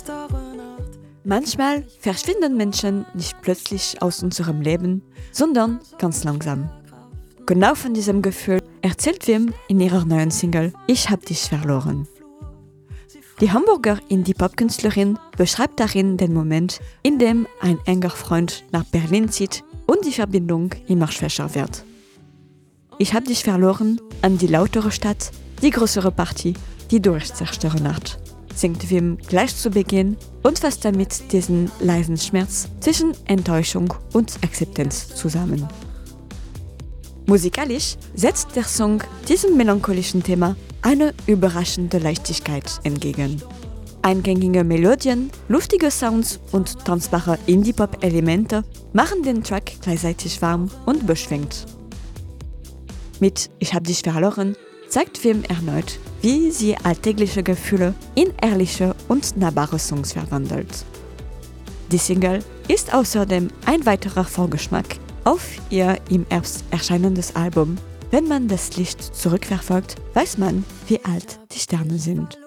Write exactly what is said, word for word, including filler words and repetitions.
Manchmal verschwinden Menschen nicht plötzlich aus unserem Leben, sondern ganz langsam. Genau von diesem Gefühl erzählt Wim in ihrer neuen Single Ich hab dich verloren. Die Hamburger Indie-Pop-Künstlerin beschreibt darin den Moment, in dem ein enger Freund nach Berlin zieht und die Verbindung immer schwächer wird. Ich hab dich verloren an die lautere Stadt, die größere Party, die durchzerstören hat, singt Wim gleich zu Beginn und fasst damit diesen leisen Schmerz zwischen Enttäuschung und Akzeptanz zusammen. Musikalisch setzt der Song diesem melancholischen Thema eine überraschende Leichtigkeit entgegen. Eingängige Melodien, luftige Sounds und tanzbare Indie-Pop-Elemente machen den Track gleichzeitig warm und beschwingt. Mit Ich hab dich verloren zeigt Wim erneut, wie sie alltägliche Gefühle in ehrliche und nahbare Songs verwandelt. Die Single ist außerdem ein weiterer Vorgeschmack auf ihr im Herbst erscheinendes Album. Wenn man das Licht zurückverfolgt, weiß man, wie alt die Sterne sind.